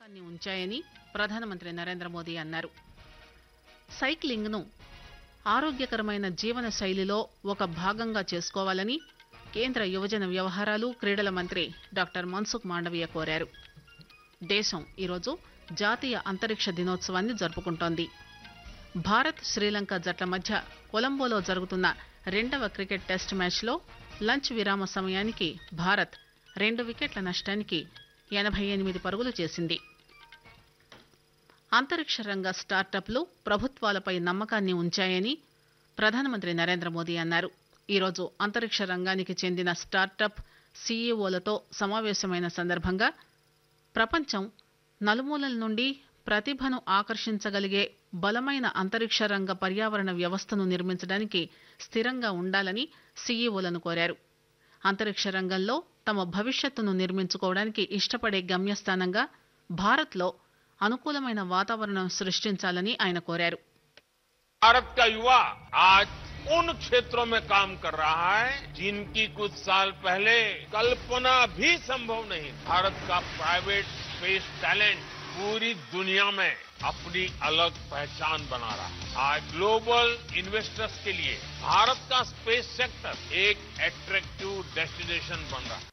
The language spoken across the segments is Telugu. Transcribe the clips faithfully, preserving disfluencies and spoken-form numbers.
నమ్మకాన్ని ఉంచాయని ప్రధానమంత్రి నరేంద్ర మోదీ అన్నారు. సైక్లింగ్ ను ఆరోగ్యకరమైన జీవన శైలిలో ఒక భాగంగా చేసుకోవాలని కేంద్ర యువజన వ్యవహారాలు క్రీడల మంత్రి డాక్టర్ మన్సుఖ్ మాండవీయ కోరారు. దేశం ఈరోజు జాతీయ అంతరిక్ష దినోత్సవాన్ని జరుపుకుంటోంది. భారత్ శ్రీలంక జట్ల మధ్య కొలంబోలో జరుగుతున్న రెండవ క్రికెట్ టెస్ట్ మ్యాచ్లో లంచ్ విరామ సమయానికి భారత్ రెండు వికెట్ల నష్టానికి ఎనభై ఎనిమిది పరుగులు చేసింది. అంతరిక్ష రంగ స్టార్టప్లు ప్రభుత్వాలపై నమ్మకాన్ని ఉంచాయని ప్రధానమంత్రి నరేంద్ర మోదీ అన్నారు. ఈరోజు అంతరిక్ష రంగానికి చెందిన స్టార్టప్ సీఈఓలతో సమావేశమైన సందర్భంగా ప్రపంచం నలుమూలల నుండి ప్రతిభను ఆకర్షించగలిగే బలమైన అంతరిక్ష రంగ పర్యావరణ వ్యవస్థను నిర్మించడానికి స్థిరంగా ఉండాలని సీఈఓలను కోరారు. అంతరిక్ష రంగంలో తమ భవిష్యత్తును నిర్మించుకోవడానికి ఇష్టపడే గమ్యస్థానంగా భారత్లో అనుకూలమైన వాతావరణం సృష్టించాలని ఆయన కోరారు. भारत का युवा आज उन क्षेत्रों में काम कर रहा है जिनकी कुछ साल पहले कल्पना भी संभव नहीं. भारत का प्राइवेट स्पेस टैलेंट पूरी दुनिया में अपनी अलग पहचान बना रहा है. आज ग्लोबल इन्वेस्टर्स के लिए भारत का स्पेस सेक्टर एक अट्रैक्टिव डेस्टिनेशन बन रहा है.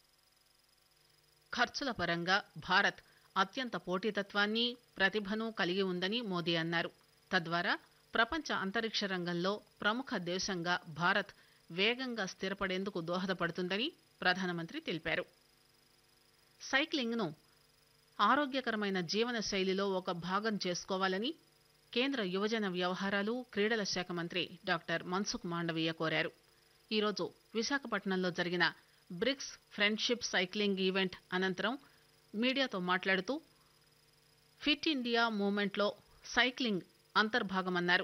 ఖర్చుల పరంగా భారత్ అత్యంత పోటీతత్వాన్ని ప్రతిభను కలిగి ఉందని మోదీ అన్నారు. తద్వారా ప్రపంచ అంతరిక్ష రంగంలో ప్రముఖ దేశంగా భారత్ వేగంగా స్థిరపడేందుకు దోహదపడుతుందని ప్రధానమంత్రి తెలిపారు. సైక్లింగ్ ను ఆరోగ్యకరమైన జీవన శైలిలో ఒక భాగం చేసుకోవాలని కేంద్ర యువజన వ్యవహారాలు క్రీడల శాఖ మంత్రి డాక్టర్ మన్సుఖ్ మాండవీయ కోరారు. ఈరోజు విశాఖపట్నంలో జరిగిన బ్రిక్స్ ఫ్రెండ్షిప్ సైక్లింగ్ ఈవెంట్ అనంతరం మీడియాతో మాట్లాడుతూ ఫిట్ ఇండియా మూవ్మెంట్లో సైక్లింగ్ అంతర్భాగమన్నారు.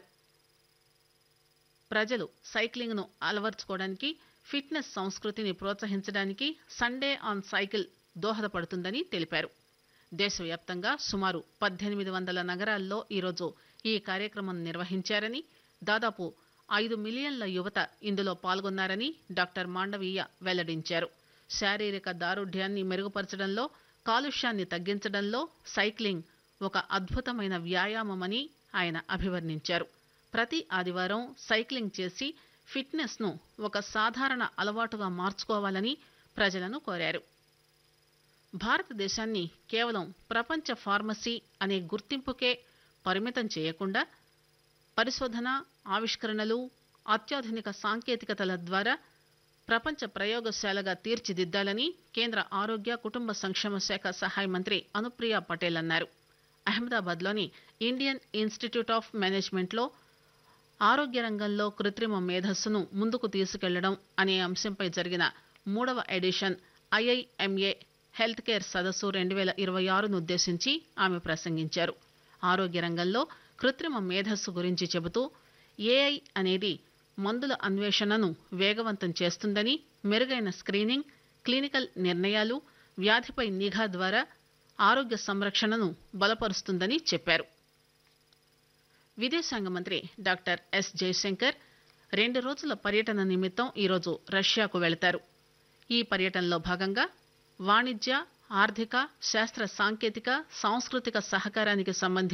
ప్రజలు సైక్లింగ్ ను అలవర్చుకోవడానికి ఫిట్నెస్ సంస్కృతిని ప్రోత్సహించడానికి సండే ఆన్ సైకిల్ దోహదపడుతుందని తెలిపారు. దేశవ్యాప్తంగా సుమారు పద్దెనిమిది వందల నగరాల్లో ఈరోజు ఈ కార్యక్రమం నిర్వహించారని, దాదాపు ఐదు మిలియన్ల యువత ఇందులో పాల్గొన్నారని డాక్టర్ మాండవీయ వెల్లడించారు. శారీరక దారుఢ్యాన్ని మెరుగుపరచడంలో, కాలుష్యాన్ని తగ్గించడంలో సైక్లింగ్ ఒక అద్భుతమైన వ్యాయామమని ఆయన అభివర్ణించారు. ప్రతి ఆదివారం సైక్లింగ్ చేసి ఫిట్నెస్ ను ఒక సాధారణ అలవాటుగా మార్చుకోవాలని ప్రజలను కోరారు. భారతదేశాన్ని కేవలం ప్రపంచ ఫార్మసీ అనే గుర్తింపుకే పరిమితం చేయకుండా పరిశోధన, ఆవిష్కరణలు, అత్యాధునిక సాంకేతికతల ద్వారా ప్రపంచ ప్రయోగశాలగా తీర్చిదిద్దాలని కేంద్ర ఆరోగ్య కుటుంబ సంక్షేమ శాఖ సహాయ మంత్రి అనుప్రియ పటేల్ అన్నారు. అహ్మదాబాద్లోని ఇండియన్ ఇన్స్టిట్యూట్ ఆఫ్ మేనేజ్మెంట్లో ఆరోగ్య రంగంలో కృత్రిమ మేధస్సును ముందుకు తీసుకెళ్లడం అనే అంశంపై జరిగిన మూడవ ఎడిషన్ ఐఐఎంఏ హెల్త్ కేర్ సదస్సు రెండు వేల ఇరవై ఆరును ఉద్దేశించి ఆమె ప్రసంగించారు. ఆరోగ్య రంగంలో కృత్రిమ మేధస్సు గురించి చెబుతూ ఏఐ అనేది మందుల అన్వేషణను వేగవంతం చేస్తుందని, మెరుగైన స్క్రీనింగ్, క్లినికల్ నిర్ణయాలు, వ్యాధిపై నిఘా ద్వారా ఆరోగ్య సంరక్షణను బలపరుస్తుందని చెప్పారు. విదేశాంగ మంత్రి డాక్టర్ ఎస్ జయశంకర్ రెండు రోజుల పర్యటన నిమిత్తం ఈరోజు రష్యాకు వెళతారు. ఈ పర్యటనలో భాగంగా వాణిజ్య, ఆర్థిక, శాస్త్ర సాంకేతిక, సాంస్కృతిక సహకారానికి సంబంధించి